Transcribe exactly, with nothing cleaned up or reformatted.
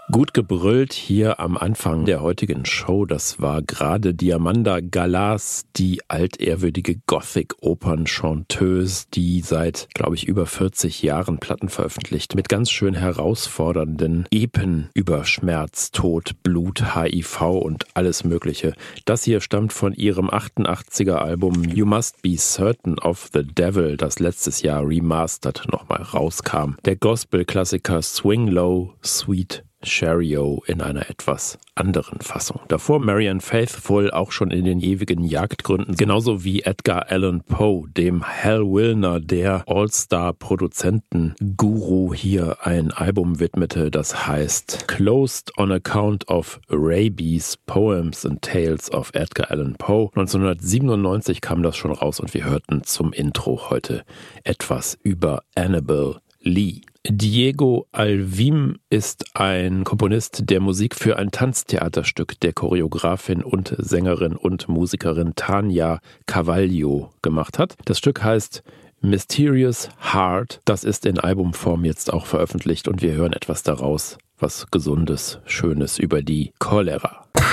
Gut gebrüllt hier am Anfang der heutigen Show, das war gerade Diamanda Gallas, die altehrwürdige Gothic-Opern-Chanteuse, die seit, glaube ich, über vierzig Jahren Platten veröffentlicht, mit ganz schön herausfordernden Epen über Schmerz, Tod, Blut, H I V und alles Mögliche. Das hier stammt von ihrem achtundachtziger Album You Must Be Certain of the Devil, das letztes Jahr remastered nochmal rauskam. Der Gospel-Klassiker Swing Low, Sweet Cherio in einer etwas anderen Fassung. Davor Marianne Faithfull, auch schon in den ewigen Jagdgründen, genauso wie Edgar Allan Poe, dem Hal Willner, der All-Star-Produzenten-Guru, hier ein Album widmete, das heißt Closed on Account of Rabies, Poems and Tales of Edgar Allan Poe. neunzehnhundertsiebenundneunzig kam das schon raus und wir hörten zum Intro heute etwas über Annabel Lee. Diego Alvim ist ein Komponist, der Musik für ein Tanztheaterstück der Choreografin und Sängerin und Musikerin Tania Carvalho gemacht hat. Das Stück heißt Mysterious Heart. Das ist in Albumform jetzt auch veröffentlicht und wir hören etwas daraus, was Gesundes, Schönes über die Cholera.